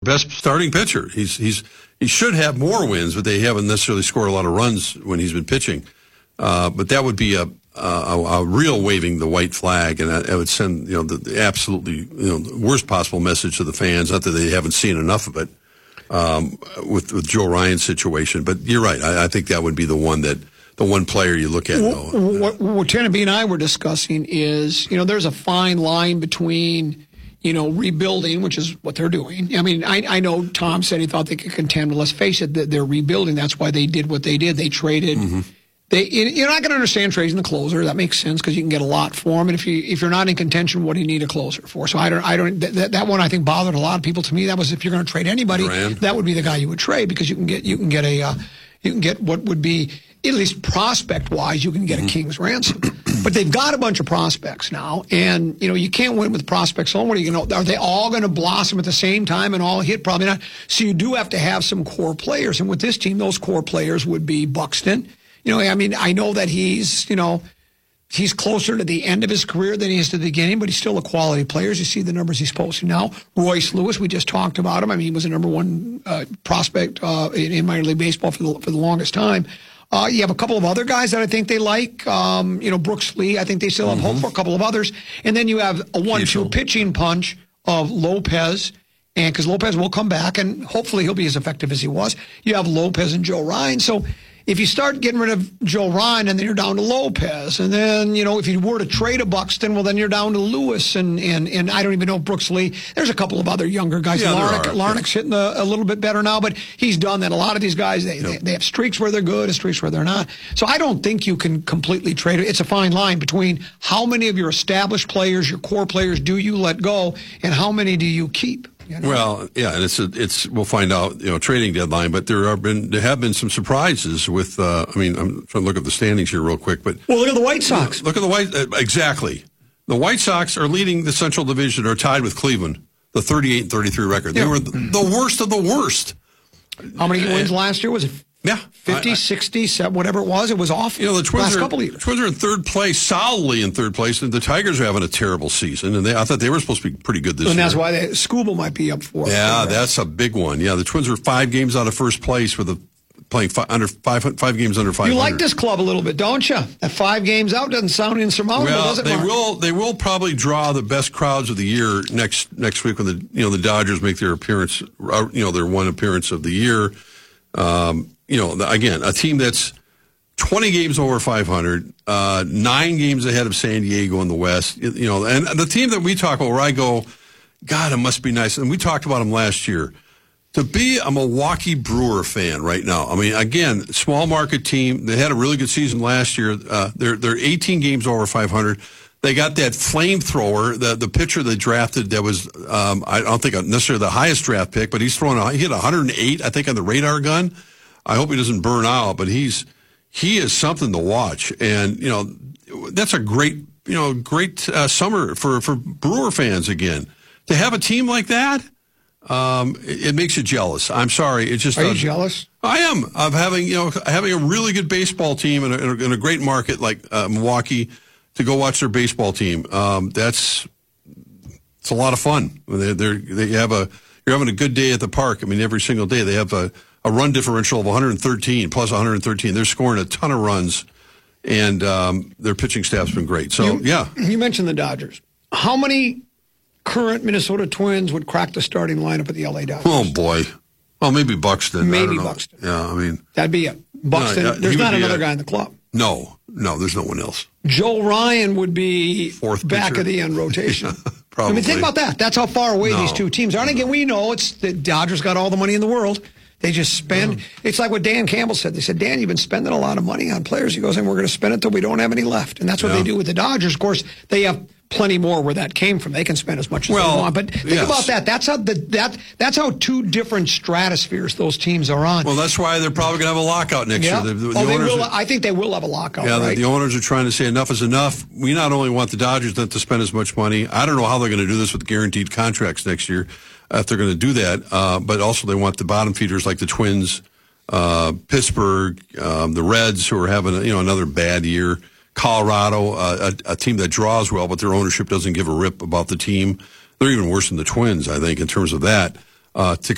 best starting pitcher. He should have more wins, but they haven't necessarily scored a lot of runs when he's been pitching. But that would be a real waving the white flag, and I would send the absolutely worst possible message to the fans. Not that they haven't seen enough of it with Joe Ryan's situation, but you're right. I think that would be the one player you look at. What Tanner B and I were discussing is there's a fine line between rebuilding, which is what they're doing. I mean, I know Tom said he thought they could contend, but let's face it, they're rebuilding. That's why they did what they did. They traded. Mm-hmm. You're not going to understand trading the closer. That makes sense because you can get a lot for him. And if you're not in contention, what do you need a closer for? So that one I think bothered a lot of people. To me, that was if you're going to trade anybody, that would be the guy you would trade because you can get what would be, at least prospect wise, you can get a king's ransom. But they've got a bunch of prospects now, and you can't win with prospects alone. What are you going to? Are they all going to blossom at the same time and all hit? Probably not. So you do have to have some core players, and with this team, those core players would be Buxton. I know that he's closer to the end of his career than he is to the beginning, but he's still a quality player. You see the numbers he's posting now. Royce Lewis, we just talked about him. I mean, he was the number one prospect in minor league baseball for the longest time. You have a couple of other guys that I think they like. Brooks Lee, I think they still have hope for a couple of others. And then you have a 1-2 pitching punch of Lopez, and because Lopez will come back, and hopefully he'll be as effective as he was. You have Lopez and Joe Ryan. So if you start getting rid of Joe Ryan, and then you're down to Lopez, and then if you were to trade a Buxton, well, then you're down to Lewis, and I don't even know Brooks Lee. There's a couple of other younger guys. Yeah, Larnach's hitting a little bit better now, but he's done that. A lot of these guys, they have streaks where they're good and streaks where they're not. So I don't think you can completely trade it. It's a fine line between how many of your established players, your core players, do you let go, and how many do you keep. Well, yeah, and it's we'll find out, trading deadline, but there have been some surprises with, I'm trying to look at the standings here real quick, but. Well, look at the White Sox. Look at the exactly. The White Sox are leading the Central Division, are tied with Cleveland, the 38-33 record. They were the worst of the worst. How many wins last year? Was it 50, 60, whatever it was? It was off the Twins last couple of years. The Twins are in third place, solidly in third place, and the Tigers are having a terrible season, and I thought they were supposed to be pretty good this year. And that's why Skubal might be up for it. Yeah, that's a big one. Yeah, the Twins are 5 games out of first place playing 5 games under 500. You like this club a little bit, don't you? At 5 games out doesn't sound insurmountable, does it, Mark? They will probably draw the best crowds of the year next week when the Dodgers make their appearance, their one appearance of the year. Again, a team that's 20 games over 500, 9 games ahead of San Diego in the West, and the team that we talk about where I go, God, it must be nice. And we talked about them last year. To be a Milwaukee Brewer fan right now, I mean, again, small market team. They had a really good season last year. They're 18 games over 500. They got that flamethrower, the pitcher they drafted that was, I don't think necessarily the highest draft pick, but he hit 108, I think, on the radar gun. I hope he doesn't burn out, but he is something to watch. And, that's a great summer for Brewer fans again. To have a team like that, it makes you jealous. I'm sorry. It's just. Are you jealous? I am of having a really good baseball team in a great market like Milwaukee to go watch their baseball team. It's a lot of fun. You're having a good day at the park. I mean, every single day they have a run differential of 113 plus 113. They're scoring a ton of runs, and their pitching staff's been great. So you mentioned the Dodgers. How many current Minnesota Twins would crack the starting lineup at the LA Dodgers? Oh boy. Well, maybe Buxton. Maybe Buxton. Yeah, I mean that'd be it. Buxton. There's not another guy in the club. No, there's no one else. Joe Ryan would be fourth back pitcher. of the end rotation. Probably. I mean, think about that. That's how far away these two teams are. And again, we know it's the Dodgers got all the money in the world. They just spend. It's like what Dan Campbell said. They said, Dan, you've been spending a lot of money on players. He goes, and we're going to spend it till we don't have any left. And that's what they do with the Dodgers. Of course, they have plenty more where that came from. They can spend as much as they want. But think about that. That's how two different stratospheres those teams are on. Well, that's why they're probably going to have a lockout next year. I think they will have a lockout. Yeah, right? The owners are trying to say enough is enough. We not only want the Dodgers not to spend as much money. I don't know how they're going to do this with guaranteed contracts next year if they're going to do that. But also they want the bottom feeders like the Twins, Pittsburgh, the Reds, who are having another bad year. Colorado, a team that draws well, but their ownership doesn't give a rip about the team. They're even worse than the Twins, I think, in terms of that. To